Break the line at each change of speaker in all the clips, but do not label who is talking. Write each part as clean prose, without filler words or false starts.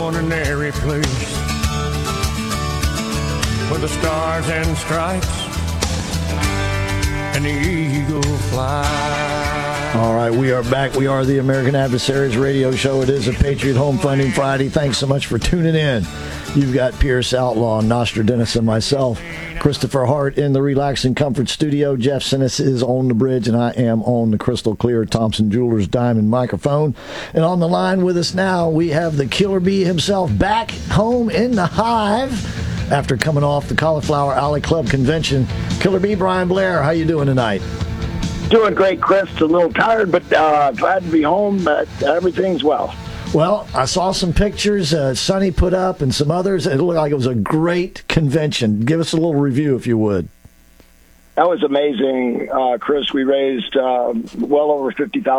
ordinary place where the stars and stripes and the eagle fly.
All right, we are back. We are the American Adversaries radio show. It is a Patriot Home Funding Friday. Thanks so much for tuning in. You've got Pierce Outlaw, Nostradamus, and myself, Christopher Hart, in the Relaxing Comfort Studio. Jeff Sinnis is on the bridge, and I am on the crystal clear Thompson Jewelers Diamond microphone. And on the line with us now, we have the Killer Bee himself back home in the hive after coming off the Cauliflower Alley Club convention. Killer Bee, Brian Blair, how you doing tonight?
Doing great, Chris. A little tired, but glad to be home. Everything's well.
Well, I saw some pictures Sonny put up and some others. It looked like it was a great convention. Give us a little review, if you would.
That was amazing, Chris. We raised well over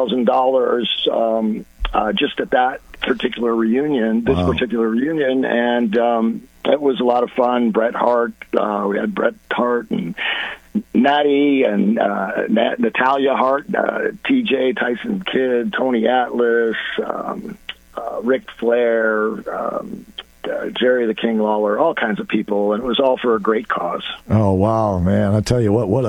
$50,000 just at that particular reunion, particular reunion, and it was a lot of fun. Bret Hart, we had Bret Hart and Natty and Natalia Hart, TJ, Tyson Kidd, Tony Atlas, Ric Flair, Jerry the King Lawler, all kinds of people, and it was all for a great cause.
Oh wow, man! I tell you what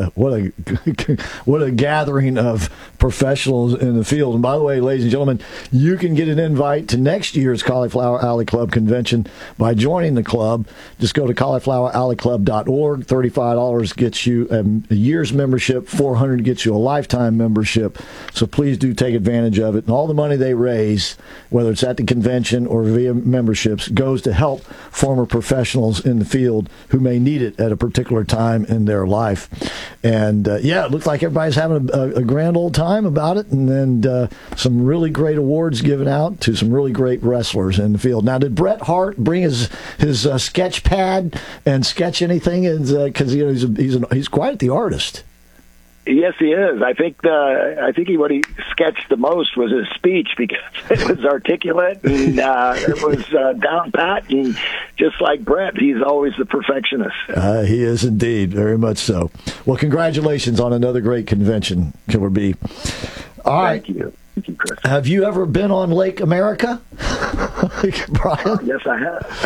a gathering of professionals in the field. And by the way, ladies and gentlemen, you can get an invite to next year's Cauliflower Alley Club convention by joining the club. Just go to caulifloweralleyclub.org. $35 gets you a year's membership. $400 gets you a lifetime membership. So please do take advantage of it. And all the money they raise, whether it's at the convention or via memberships, goes to help former professionals in the field who may need it at a particular time in their life. And yeah, it looks like everybody's having a grand old time about it, and then some really great awards given out to some really great wrestlers in the field. Now, did Bret Hart bring his sketch pad and sketch anything? Because he's quite the artist.
Yes, he is. I think what he sketched the most was his speech, because it was articulate and it was down pat, and just like Bret, he's always the perfectionist.
He is indeed, very much so. Well, congratulations on another great convention, Killer Bee. All right.
Thank you. Thank you, Chris.
Have you ever been on Lake America, Brian?
Yes, I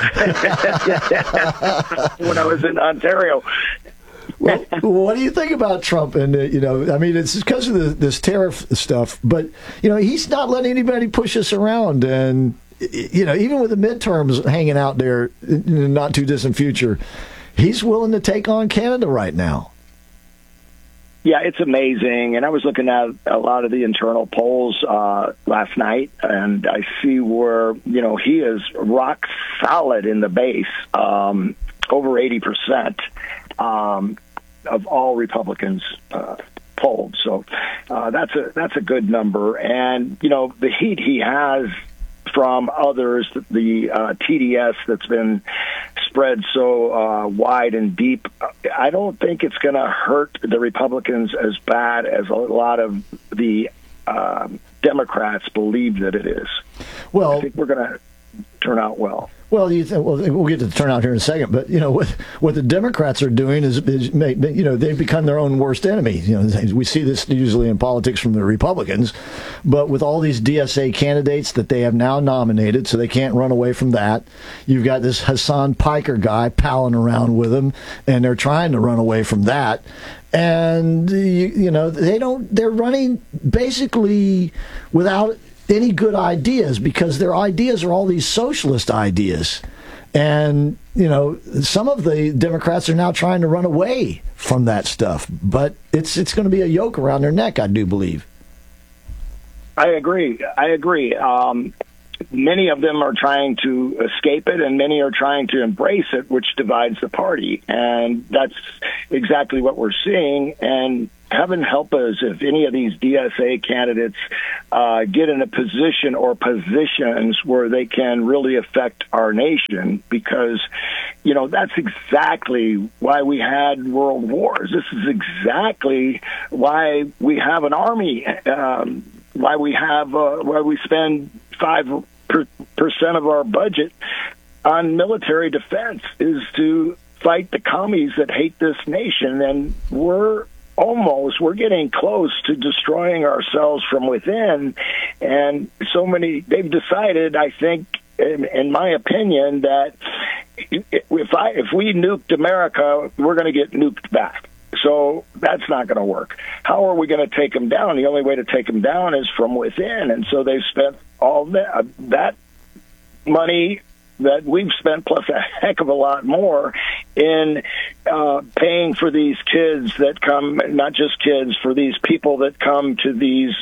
have. When I was in Ontario.
Well, what do you think about Trump? And I mean, it's because of this tariff stuff, but he's not letting anybody push us around. And even with the midterms hanging out there in the not too distant future, he's willing to take on Canada right now.
Yeah, it's amazing. And I was looking at a lot of the internal polls last night, and I see where he is rock solid in the base, over 80%. Of all Republicans polled, so that's a good number. And the heat he has from others, the TDS that's been spread so wide and deep, I don't think it's going to hurt the Republicans as bad as a lot of the Democrats believe that it is.
Well,
I think we're going to turn out well.
Well, we'll get to the turnout here in a second, but what the Democrats are doing is they've become their own worst enemy. We see this usually in politics from the Republicans, but with all these DSA candidates that they have now nominated, so they can't run away from that. You've got this Hassan Piker guy palling around with them, and they're trying to run away from that. And they're running basically without any good ideas, because their ideas are all these socialist ideas. And, some of the Democrats are now trying to run away from that stuff. But it's going to be a yoke around their neck, I do believe.
I agree. Many of them are trying to escape it, and many are trying to embrace it, which divides the party. And that's exactly what we're seeing. And heaven help us if any of these DSA candidates get in a position or positions where they can really affect our nation, because, that's exactly why we had world wars. This is exactly why we have an army, why we spend 5% of our budget on military defense, is to fight the commies that hate this nation. And we're getting close to destroying ourselves from within. And they've decided, I think, in my opinion, that if we nuked America, we're going to get nuked back. So that's not going to work. How are we going to take them down? The only way to take them down is from within. And so they've spent all that money that we've spent, plus a heck of a lot more, in paying for these kids that come, not just kids, for these people that come to these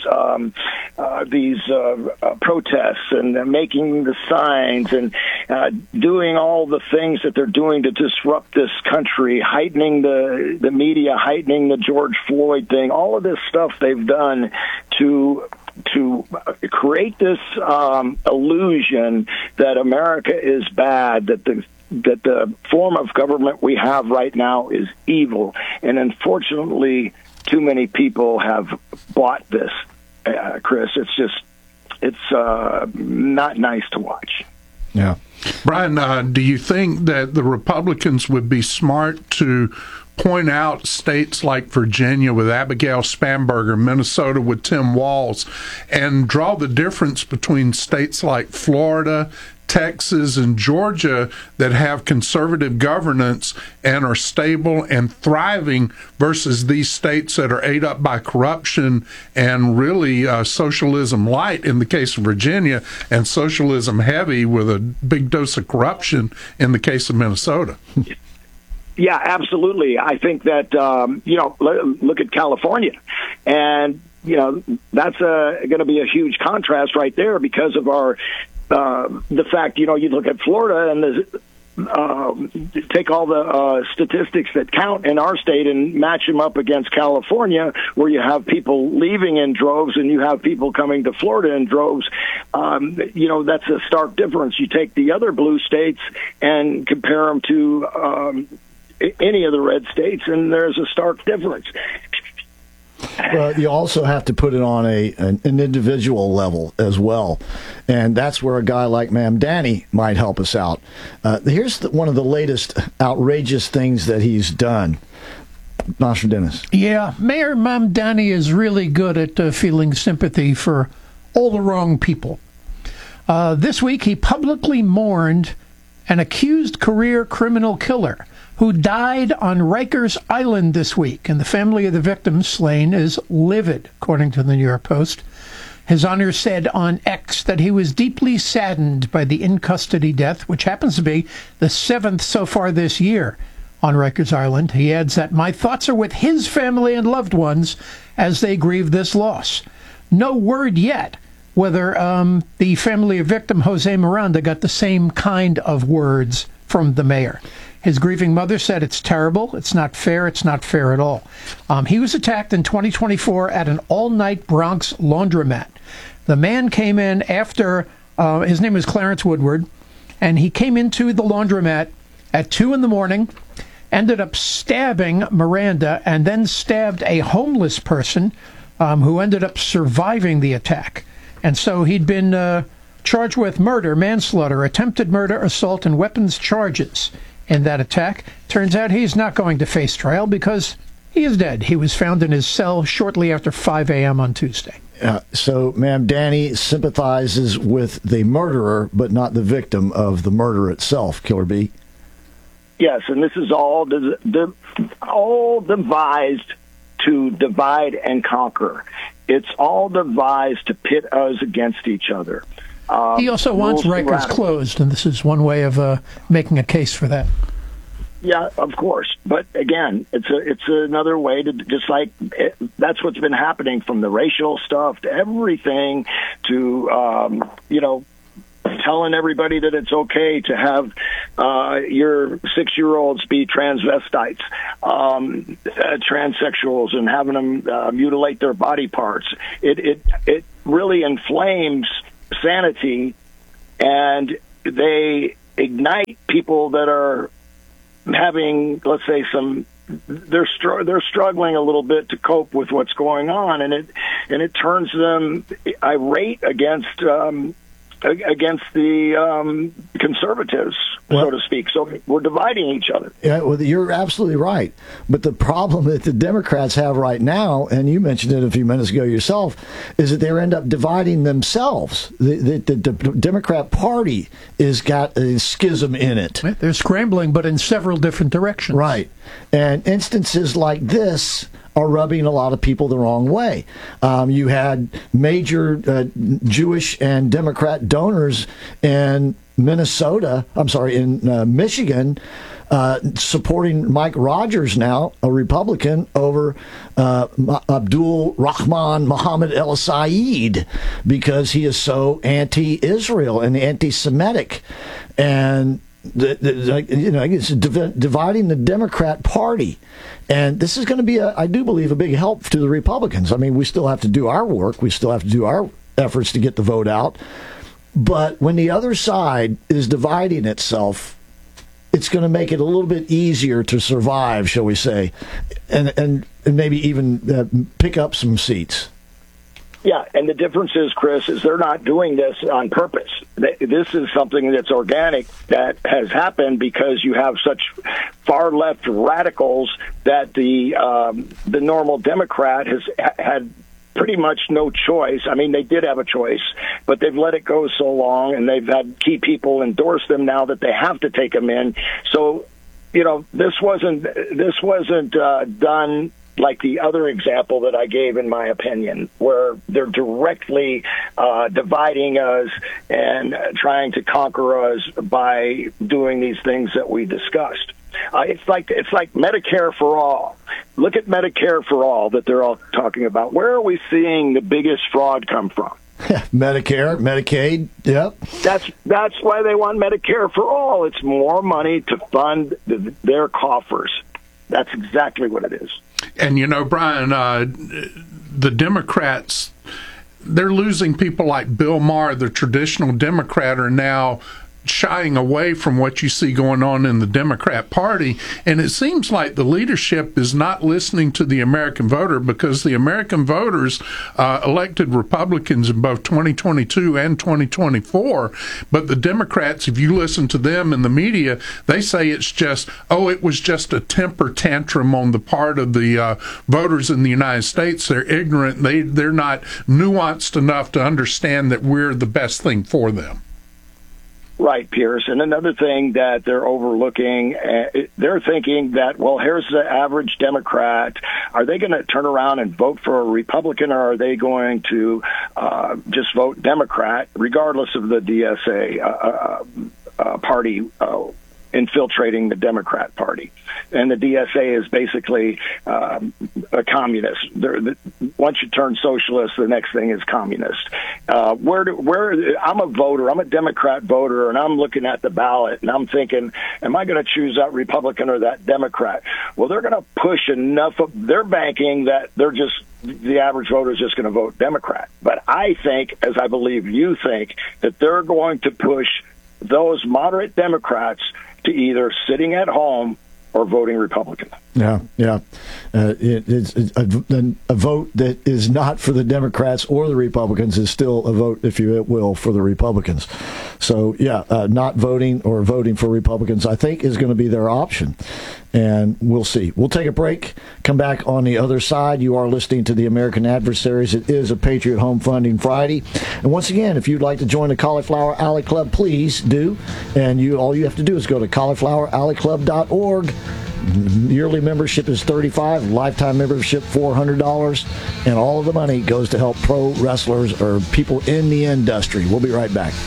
protests and making the signs and doing all the things that they're doing to disrupt this country, heightening the media, heightening the George Floyd thing, all of this stuff they've done to create this illusion that America is bad, that the form of government we have right now is evil. And unfortunately, too many people have bought this, Chris. It's not nice to watch.
Yeah.
Brian, do you think that the Republicans would be smart to point out states like Virginia with Abigail Spanberger, Minnesota with Tim Walz, and draw the difference between states like Florida, Texas, and Georgia that have conservative governance and are stable and thriving versus these states that are ate up by corruption and really socialism light in the case of Virginia and socialism heavy with a big dose of corruption in the case of Minnesota?
Yeah, absolutely. I think that, look at California. And, that's going to be a huge contrast right there because of the fact, you look at Florida and take all the statistics that count in our state and match them up against California, where you have people leaving in droves and you have people coming to Florida in droves. That's a stark difference. You take the other blue states and compare them to any of the red states, and there's a stark difference.
Well, you also have to put it on an individual level as well, and that's where a guy like Mamdani might help us out. Here's one of the latest outrageous things that he's done. Nostradamus.
Yeah, Mayor Mamdani is really good at feeling sympathy for all the wrong people. This week, he publicly mourned an accused career criminal killer who died on Rikers Island this week, and the family of the victim slain is livid, according to the New York Post. His Honor said on X that he was deeply saddened by the in-custody death, which happens to be the 7th so far this year on Rikers Island. He adds that my thoughts are with his family and loved ones as they grieve this loss. No word yet whether the family of victim Jose Miranda got the same kind of words from the mayor. His grieving mother said it's terrible, it's not fair at all. He was attacked in 2024 at an all-night Bronx laundromat. The man came in after, his name was Clarence Woodward, and he came into the laundromat at 2 in the morning, ended up stabbing Miranda, and then stabbed a homeless person who ended up surviving the attack. And so he'd been charged with murder, manslaughter, attempted murder, assault, and weapons charges in that attack. Turns out he's not going to face trial because he is dead. He was found in his cell shortly after 5 a.m. on Tuesday.
So Mamdani sympathizes with the murderer, but not the victim of the murder itself, Killer B.
Yes, and this is all devised to divide and conquer. It's all devised to pit us against each other.
He also wants Rikers closed, and this is one way of making a case for that.
Yeah, of course. But again, it's another way to that's what's been happening, from the racial stuff to everything to telling everybody that it's okay to have your 6-year-olds be transvestites, transsexuals, and having them mutilate their body parts. It really inflames sanity, and they ignite people that are having, let's say, they're struggling a little bit to cope with what's going on, and it turns them irate against against the conservatives, so to speak. So we're dividing each other.
Yeah, well, you're absolutely right. But the problem that the Democrats have right now, and you mentioned it a few minutes ago yourself, is that they end up dividing themselves. The Democrat Party has got a schism in it.
They're scrambling, but in several different directions.
Right. And instances like this are rubbing a lot of people the wrong way. You had major Jewish and Democrat donors in Michigan, supporting Mike Rogers now, a Republican, over Abdul Rahman Muhammad El Sayed, because he is so anti-Israel and anti-Semitic. And it's dividing the Democrat Party. And this is going to be, I do believe, a big help to the Republicans. I mean, we still have to do our work. We still have to do our efforts to get the vote out. But when the other side is dividing itself, it's going to make it a little bit easier to survive, shall we say, and maybe even pick up some seats.
Yeah, and the difference is, Chris, is they're not doing this on purpose. This is something that's organic that has happened because you have such far left radicals that the normal Democrat has had pretty much no choice. I mean, they did have a choice, but they've let it go so long, and they've had key people endorse them now that they have to take them in. So, this wasn't done like the other example that I gave, in my opinion, where they're directly dividing us and trying to conquer us by doing these things that we discussed. It's like Medicare for all. Look at Medicare for all that they're all talking about. Where are we seeing the biggest fraud come from?
Medicare, Medicaid, yep.
That's why they want Medicare for all. It's more money to fund their coffers. That's exactly what it is.
And, Brian, the Democrats, they're losing people like Bill Maher, the traditional Democrat, are now shying away from what you see going on in the Democrat Party. And it seems like the leadership is not listening to the American voter, because the American voters elected Republicans in both 2022 and 2024. But the Democrats, if you listen to them in the media, they say it's just, it was just a temper tantrum on the part of the voters in the United States. They're ignorant. They're not nuanced enough to understand that we're the best thing for them.
Right, Pierce. And another thing that they're overlooking, they're thinking that, well, here's the average Democrat. Are they going to turn around and vote for a Republican, or are they going to just vote Democrat, regardless of the DSA party infiltrating the Democrat Party? And the DSA is basically a communist. Once you turn socialist, the next thing is communist. I'm a voter. I'm a Democrat voter, and I'm looking at the ballot, and I'm thinking, am I going to choose that Republican or that Democrat? Well, they're going to push enough of their banking that the average voter is just going to vote Democrat. But I think, as I believe you think, that they're going to push those moderate Democrats to either sitting at home or voting Republican.
Yeah. It's a vote that is not for the Democrats or the Republicans is still a vote, if you will, for the Republicans. So, not voting or voting for Republicans, I think, is going to be their option. And we'll see. We'll take a break, come back on the other side. You are listening to the American Adversaries. It is a Patriot Home Funding Friday. And once again, if you'd like to join the Cauliflower Alley Club, please do. And all you have to do is go to caulifloweralleyclub.org. Yearly membership is $35, lifetime membership $400, and all of the money goes to help pro wrestlers or people in the industry. We'll be right back.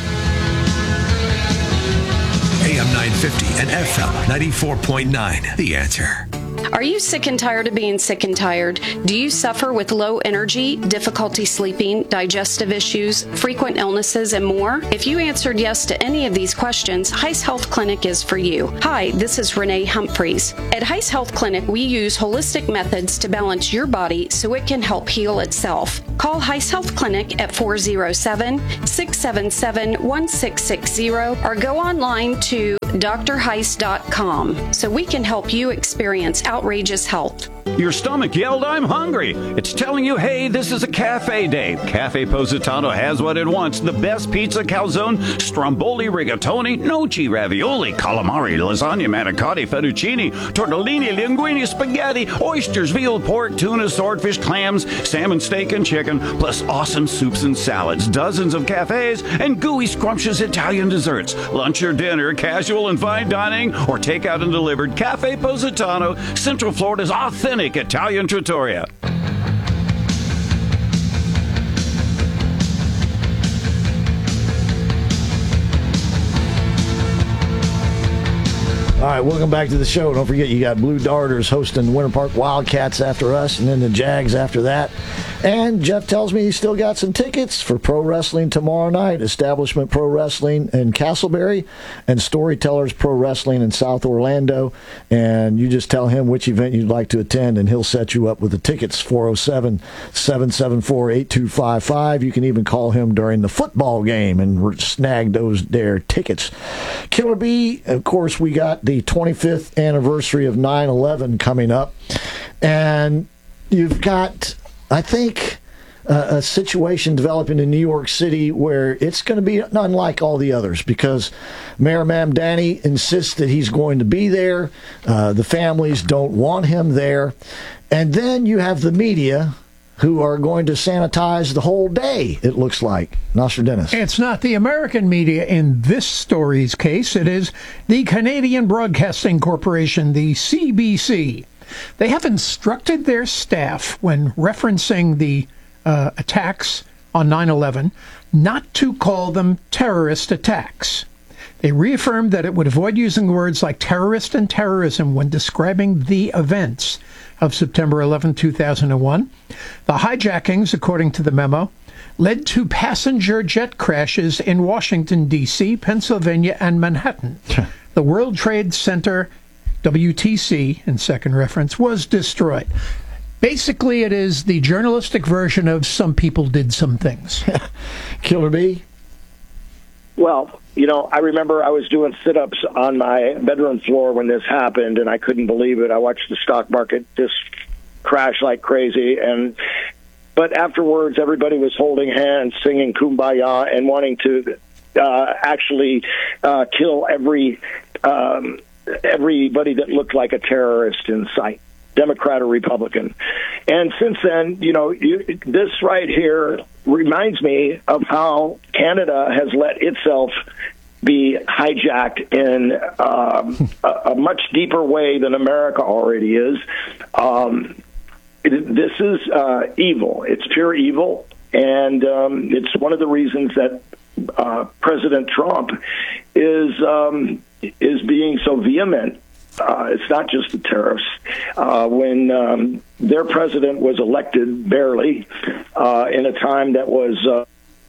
AM 950 and FM 94.9. The Answer.
Are you sick and tired of being sick and tired? Do you suffer with low energy, difficulty sleeping, digestive issues, frequent illnesses, and more? If you answered yes to any of these questions, Heiss Health Clinic is for you. Hi, this is Renee Humphreys. At Heiss Health Clinic, we use holistic methods to balance your body so it can help heal itself. Call Heiss Health Clinic at 407-677-1660 or go online to drheiss.com so we can help you experience outrageous health.
Your stomach yelled, "I'm hungry." It's telling you, hey, this is a cafe day. Cafe Positano has what it wants. The best pizza, calzone, stromboli, rigatoni, noci, ravioli, calamari, lasagna, manicotti, fettuccine, tortellini, linguine, spaghetti, oysters, veal, pork, tuna, swordfish, clams, salmon, steak, and chicken, plus awesome soups and salads, dozens of cafes, and gooey, scrumptious Italian desserts. Lunch or dinner, casual and fine dining, or takeout and delivered. Cafe Positano, Central Florida's authentic Italian trattoria.
All right, welcome back to the show. Don't forget, you got Blue Darters hosting Winter Park Wildcats after us, and then the Jags after that. And Jeff tells me he's still got some tickets for pro wrestling tomorrow night. Establishment Pro Wrestling in Castleberry and Storytellers Pro Wrestling in South Orlando. And you just tell him which event you'd like to attend, and he'll set you up with the tickets. 407-774-8255. You can even call him during the football game and snag those there tickets. Killer B, of course, we got the 25th anniversary of 9/11 coming up. And you've got, I think, a situation developing in New York City where it's going to be unlike all the others, because Mayor Mamdani insists that he's going to be there. The families don't want him there. And then you have the media who are going to sanitize the whole day, it looks like. Nostradamus.
It's not the American media in this story's case. It is the Canadian Broadcasting Corporation, the CBC. They have instructed their staff, when referencing the attacks on 9/11, not to call them terrorist attacks. They reaffirmed that it would avoid using words like terrorist and terrorism when describing the events of September 11, 2001. The hijackings, according to the memo, led to passenger jet crashes in Washington, D.C., Pennsylvania, and Manhattan. The World Trade Center, WTC, in second reference, was destroyed. Basically, it is the journalistic version of some people did some things.
Killer B?
Well, I remember I was doing sit-ups on my bedroom floor when this happened, and I couldn't believe it. I watched the stock market just crash like crazy, but afterwards, everybody was holding hands, singing Kumbaya, and wanting to actually kill everybody that looked like a terrorist in sight, Democrat or Republican. And since then, this right here reminds me of how Canada has let itself be hijacked in a much deeper way than America already is. This is evil. It's pure evil, and it's one of the reasons that President Trump is being so vehement. It's not just the tariffs. When their president was elected barely in a time that was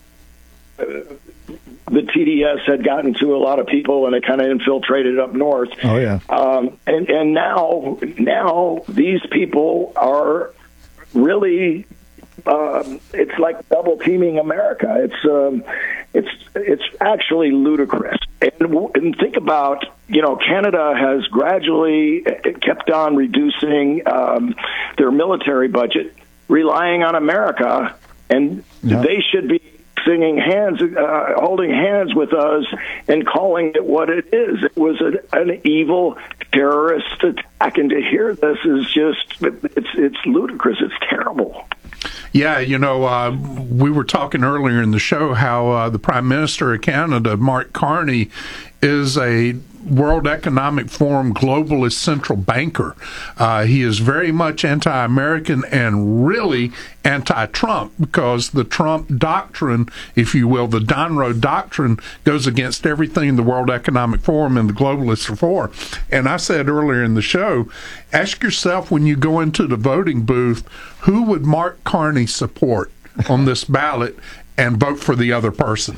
the TDS had gotten to a lot of people, and it kind of infiltrated up north.
Oh yeah.
And now these people are really. It's like double teaming America. It's actually ludicrous. And think about, Canada has gradually kept on reducing their military budget, relying on America, and they should be holding hands with us and calling it what it is. It was an evil terrorist attack, and to hear this is just, it's ludicrous. It's terrible.
Yeah, we were talking earlier in the show how the Prime Minister of Canada, Mark Carney, is a World Economic Forum globalist central banker. He is very much anti-American and really anti-Trump, because the Trump doctrine, if you will, the Donroe doctrine, goes against everything the World Economic Forum and the globalists are for. And I said earlier in the show, ask yourself when you go into the voting booth, who would Mark Carney support on this ballot, and vote for the other person.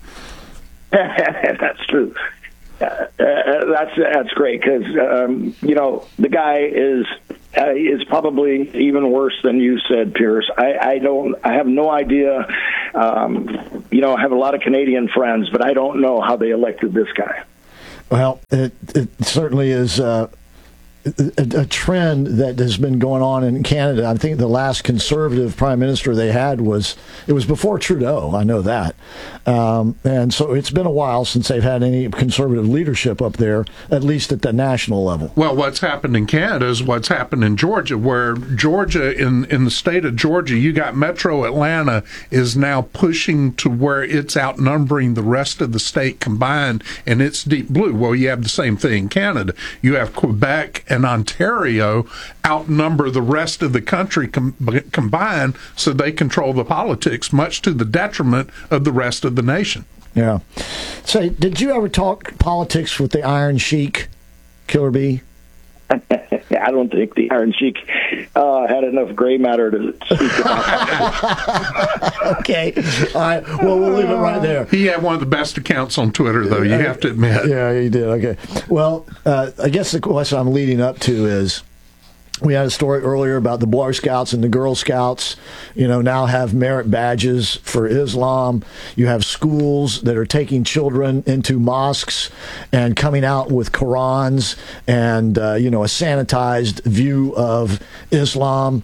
That's true. That's great, because the guy is probably even worse than you said, Pierce. I have no idea. I have a lot of Canadian friends, but I don't know how they elected this guy.
Well, it certainly is a trend that has been going on in Canada. I think the last conservative prime minister they had was before Trudeau. I know that. And so it's been a while since they've had any conservative leadership up there, at least at the national level.
Well, what's happened in Canada is what's happened in Georgia, where Georgia, in the state of Georgia, you got Metro Atlanta is now pushing to where it's outnumbering the rest of the state combined, and it's deep blue. Well, you have the same thing in Canada. You have Quebec and Ontario outnumber the rest of the country combined, so they control the politics, much to the detriment of the rest of the nation.
Yeah. Say, did you ever talk politics with the Iron Sheik, Killer B?
I don't think the Iron Sheik had enough gray matter to speak about.
Okay. All right. Well, we'll leave it right there.
He had one of the best accounts on Twitter, though, you have to admit.
Yeah, he did. Okay. Well, I guess the question I'm leading up to is, we had a story earlier about the Boy Scouts and the Girl Scouts, now have merit badges for Islam. You have schools that are taking children into mosques and coming out with Qurans and, a sanitized view of Islam.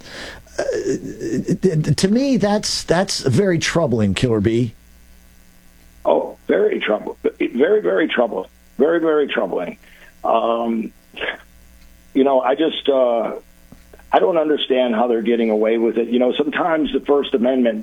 To me, that's very troubling, Killer B.
Oh, very troubling. Very, very troubling. Very, very troubling. I don't understand how they're getting away with it. Sometimes the First Amendment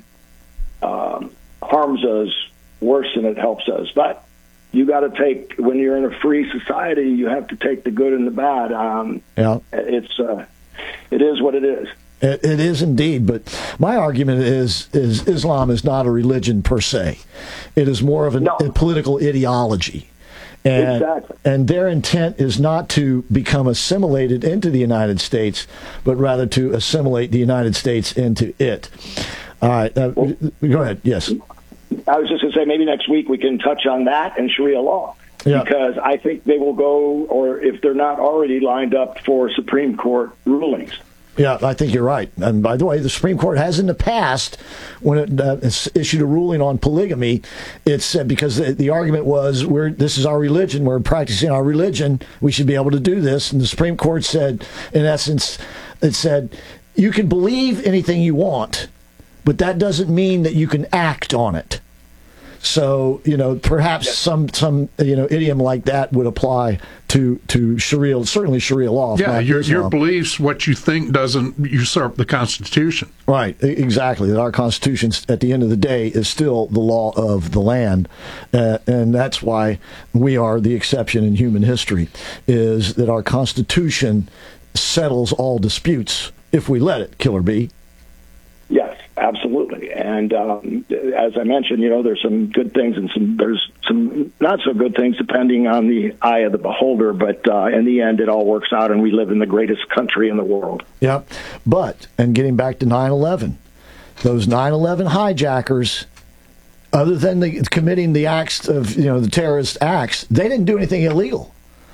harms us worse than it helps us. But you got to when you're in a free society, you have to take the good and the bad. It is what it is.
It is indeed, but my argument is Islam is not a religion per se. It is more of a political ideology.
Exactly.
And their intent is not to become assimilated into the United States, but rather to assimilate the United States into it. All right. Go ahead. Yes.
I was just going to say maybe next week we can touch on that and Sharia law. Yeah. Because I think they will go, or if they're not already lined up for Supreme Court rulings.
Yeah, I think you're right. And by the way, the Supreme Court has in the past, when it issued a ruling on polygamy, it said, because the argument was, this is our religion, we're practicing our religion, we should be able to do this. And the Supreme Court said, in essence, it said, you can believe anything you want, but that doesn't mean that you can act on it. So, perhaps some idiom like that would apply to Sharia, certainly Sharia law.
Yeah, your beliefs, what you think, doesn't usurp the Constitution.
Right, exactly. That our Constitution, at the end of the day, is still the law of the land. And that's why we are the exception in human history, is that our Constitution settles all disputes if we let it, Killer B.
Yes, absolutely. And as I mentioned, there's some good things and there's some not so good things depending on the eye of the beholder. But in the end, it all works out, and we live in the greatest country in the world.
Yeah. But, and getting back to 9/11, those 9/11 hijackers, other than committing the acts of, the terrorist acts, they didn't do anything illegal.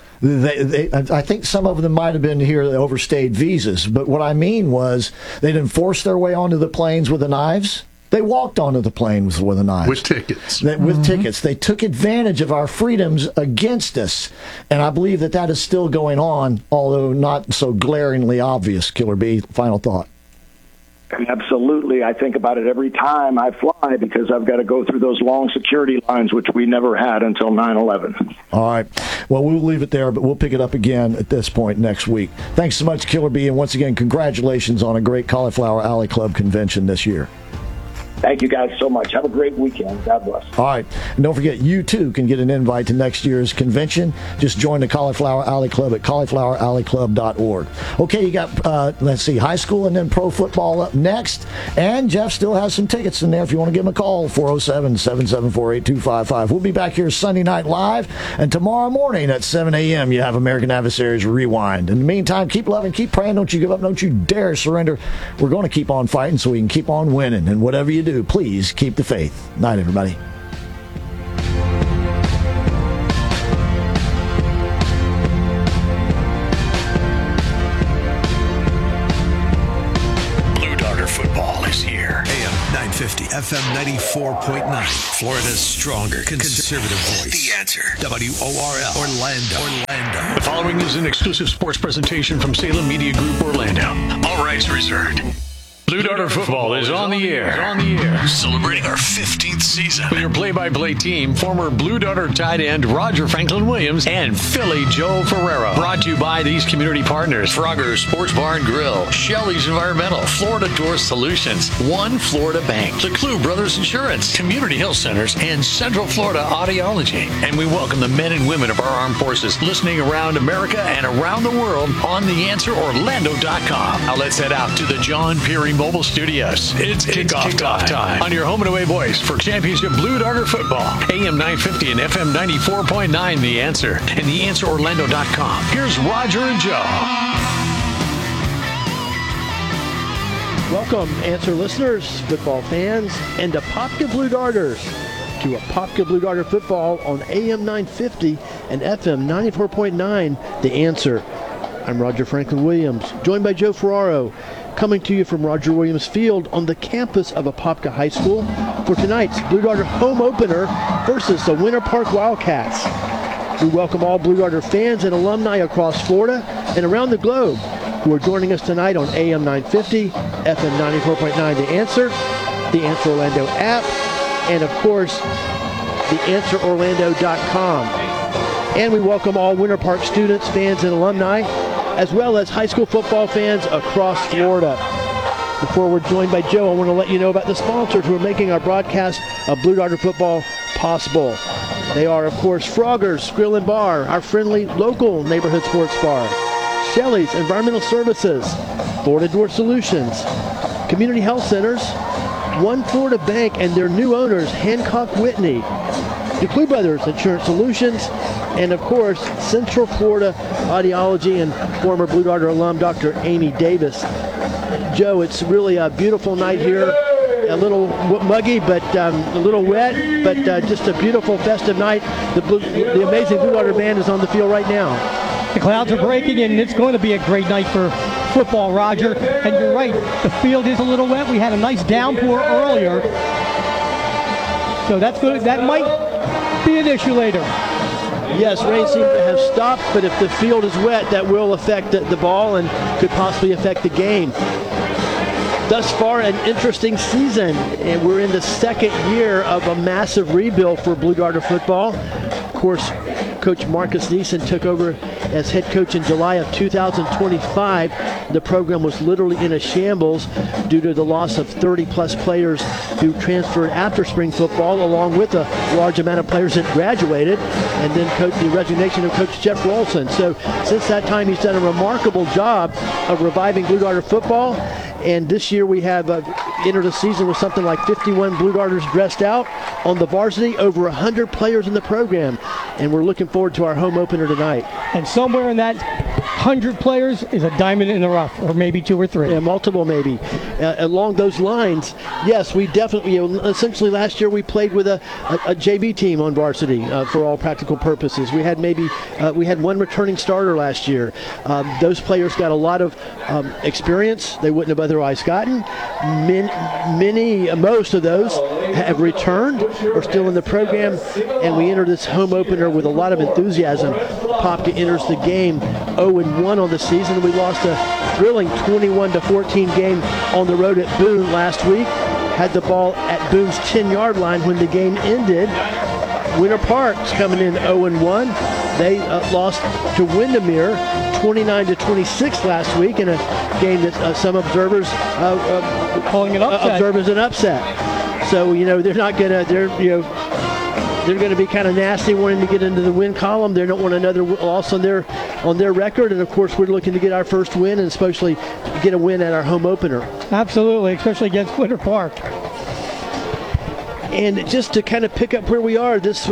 I think some of them might have been here that overstayed visas, but what I mean was they didn't force their way onto the planes with the knives. They walked onto the planes with the knives.
With tickets.
With tickets. They took advantage of our freedoms against us, and I believe that is still going on, although not so glaringly obvious. Killer B, final thought.
Absolutely. I think about it every time I fly because I've got to go through those long security lines, which we never had until 9/11.
All right. Well, we'll leave it there, but we'll pick it up again at this point next week. Thanks so much, Killer B, and once again, congratulations on a great Cauliflower Alley Club convention this year.
Thank you guys so much. Have a great weekend. God bless.
All right. And don't forget, you too can get an invite to next year's convention. Just join the Cauliflower Alley Club at caulifloweralleyclub.org. Okay, you got, high school and then pro football up next. And Jeff still has some tickets in there if you want to give him a call, 407-774-8255. We'll be back here Sunday night live. And tomorrow morning at 7 a.m., you have American Adversaries Rewind. In the meantime, keep loving, keep praying. Don't you give up. Don't you dare surrender. We're going to keep on fighting so we can keep on winning. And whatever you do, please keep the faith. Night, everybody.
Blue Darter football is here. AM 950 FM. FM 94.9. Florida's stronger conservative voice. The Answer. WORL. Orlando.
The following is an exclusive sports presentation from Salem Media Group, Orlando. All rights reserved. Blue Darter Football is on the air.
Celebrating our 15th season.
With your play-by-play team, former Blue Darter tight end Roger Franklin Williams and Philly Joe Ferrero. Brought to you by these community partners: Frogger's Sports Bar and Grill, Shelley's Environmental, Florida Door Solutions, One Florida Bank, the Clue Brothers Insurance, Community Health Centers, and Central Florida Audiology. And we welcome the men and women of our armed forces listening around America and around the world on TheAnswerOrlando.com. Now let's head out to the John Peary Mobile Studios. It's kickoff time on your home and away voice for championship Blue Darter football. AM 950 and FM 94.9, The Answer, and TheAnswerOrlando.com. Here's Roger and Joe.
Welcome, Answer listeners, football fans, and Apopka Blue Darters to Apopka Blue Darter football on AM 950 and FM 94.9, The Answer. I'm Roger Franklin Williams, joined by Joe Ferraro, coming to you from Roger Williams Field on the campus of Apopka High School for tonight's Blue Darter home opener versus the Winter Park Wildcats. We welcome all Blue Darter fans and alumni across Florida and around the globe who are joining us tonight on AM 950, FM 94.9 The Answer, the Answer Orlando app, and of course, TheAnswerOrlando.com. And we welcome all Winter Park students, fans, and alumni, as well as high school football fans across Florida. Before we're joined by Joe, I want to let you know about the sponsors who are making our broadcast of Blue Darter football possible. They are, of course, Frogger's Grill and Bar, our friendly local neighborhood sports bar, Shelley's Environmental Services, Florida Door Solutions, Community Health Centers, One Florida Bank and their new owners, Hancock Whitney, the Clue Brothers Insurance Solutions, and of course, Central Florida Audiology and former Blue Darter alum Dr. Amy Davis. Joe, it's really a beautiful night here. A little muggy, but a little wet, but just a beautiful festive night. The amazing Blue Darter band is on the field right now.
The clouds are breaking, and it's going to be a great night for football, Roger. And you're right, the field is a little wet. We had a nice downpour earlier, so that's good. That might be an issue later.
Yes, rain seems to have stopped, but if the field is wet, that will affect the ball and could possibly affect the game. Thus far, an interesting season, and we're in the second year of a massive rebuild for Blue Darter football. Of course, Coach Marcus Neeson took over as head coach in July of 2025. The program was literally in a shambles due to the loss of 30-plus players who transferred after spring football, along with a large amount of players that graduated, and then the resignation of Coach Jeff Rolson. So since that time, he's done a remarkable job of reviving Blue Darter football. And this year we have entered a season with something like 51 Blue Darters dressed out on the varsity, over 100 players in the program. And we're looking forward to our home opener tonight.
And somewhere in that 100 players is a diamond in the rough, or maybe two or three.
Yeah, multiple maybe. Along those lines, yes, we definitely, essentially last year we played with a JV team on varsity for all practical purposes. We had we had one returning starter last year. Those players got a lot of experience they wouldn't have otherwise gotten. Most of those have returned or still in the program, and we enter this home opener with a lot of enthusiasm. Apopka enters the game 0-1 on the season. We lost a thrilling 21-14 game on the road at Boone last week. Had the ball at Boone's 10-yard line when the game ended. Winter Park's coming in 0-1. They lost to Windermere 29-26 last week in a game that some observers
calling it upset.
Observe as an upset. So they're not gonna. They're going to be kind of nasty, wanting to get into the win column. They don't want another loss on their record, and of course we're looking to get our first win, and especially get a win at our home opener.
Absolutely, especially against Winter Park.
And just to kind of pick up where we are, this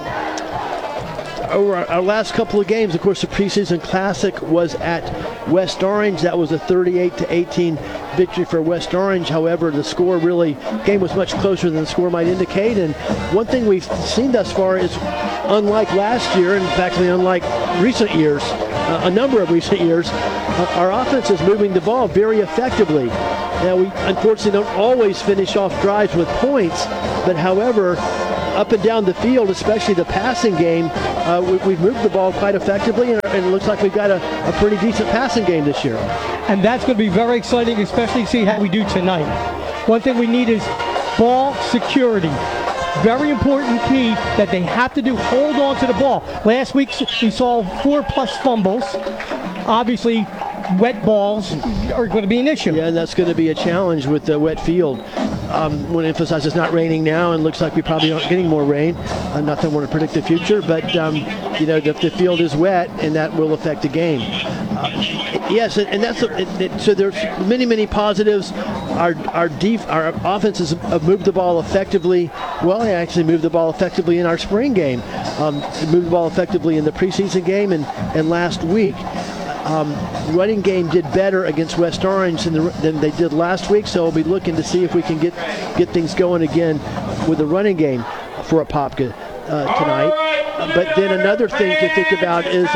over our last couple of games, of course, the preseason classic was at West Orange. That was a 38-18 victory for West Orange. However, the game was much closer than the score might indicate. And one thing we've seen thus far is, unlike last year, in fact, unlike recent years, a number of recent years, our offense is moving the ball very effectively. Now, we unfortunately don't always finish off drives with points, but however, up and down the field, especially the passing game, we've moved the ball quite effectively, and it looks like we've got a pretty decent passing game this year.
And that's going to be very exciting, especially to see how we do tonight. One thing we need is ball security. Very important key that they have to do, hold on to the ball. Last week we saw 4+ fumbles. Obviously, wet balls are going to be an issue.
Yeah, and that's going to be a challenge with the wet field. I want to emphasize it's not raining now, and looks like we probably aren't getting more rain. Not that I want to predict the future, but the field is wet, and that will affect the game. Yes, and that's so. There's many positives. Our offenses have moved the ball effectively. Well, they actually moved the ball effectively in our spring game. Moved the ball effectively in the preseason game and last week. Running game did better against West Orange than they did last week, so we'll be looking to see if we can get things going again with the running game for Apopka tonight. But then another thing to think about is,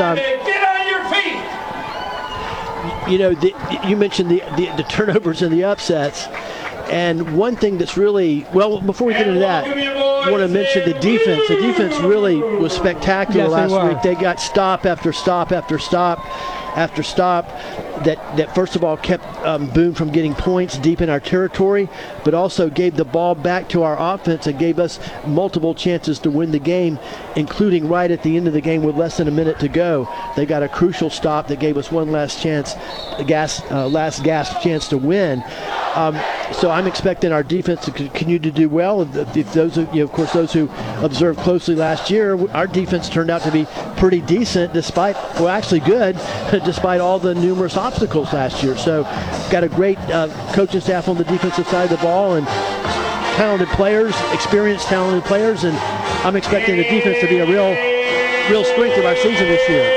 you mentioned the turnovers and the upsets. And one thing that's really, well, before we get into that, I want to mention the defense. The defense really was spectacular last week. They got stop after stop after stop after stop that first of all kept Boone from getting points deep in our territory, but also gave the ball back to our offense and gave us multiple chances to win the game, including right at the end of the game with less than a minute to go. They got a crucial stop that gave us one last chance, last gasp chance to win. So I'm expecting our defense to continue to do well. If those who observed closely last year, our defense turned out to be pretty decent, actually good, despite all the numerous obstacles last year. So got a great coaching staff on the defensive side of the ball and experienced talented players, and I'm expecting the defense to be a real strength of our season this year.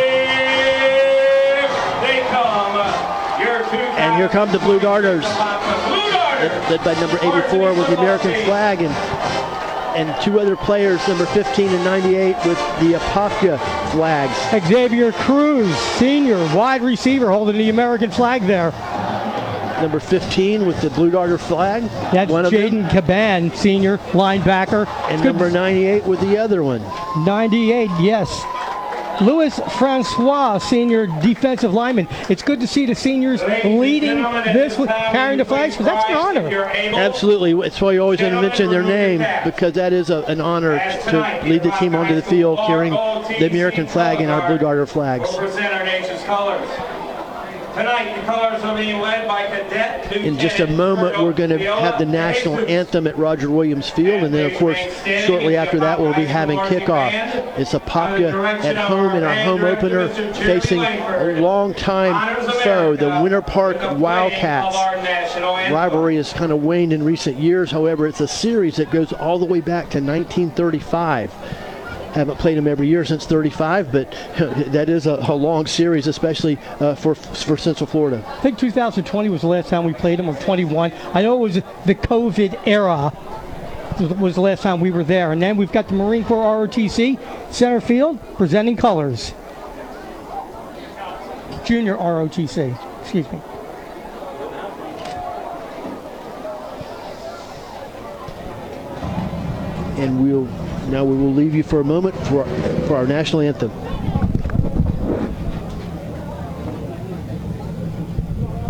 And here come the Blue Darters, led by number 84 with the American flag, and two other players, number 15 and 98, with the Apopka flags.
Xavier Cruz, senior, wide receiver, holding the American flag there.
Number 15 with the Blue Darter flag.
That's Jaden Caban, senior, linebacker.
And number 98 with the other one.
98, yes. Louis Francois, senior defensive lineman. It's good to see the seniors leading this, carrying the flags, because that's an honor.
Absolutely. It's why you always want to mention their name, because that is an honor to lead the team onto the field carrying the American flag and our Blue Darter flags.
We'll present our nation's colors. Tonight, the colors are being led by Cadet.
In just a moment, we're going to have the national anthem at Roger Williams Field, and then, of course, shortly after that, we'll be having kickoff. It's Apopka at home in our home opener, facing a long-time foe, the Winter Park Wildcats. Rivalry has kind of waned in recent years. However, it's a series that goes all the way back to 1935. Haven't played them every year since 35, but that is a long series, especially for Central Florida.
I think 2020 was the last time we played them, or 21. I know it was the COVID era was the last time we were there. And then we've got the Marine Corps ROTC center field presenting colors. Junior ROTC, excuse me.
And we will leave you for a moment for our national anthem.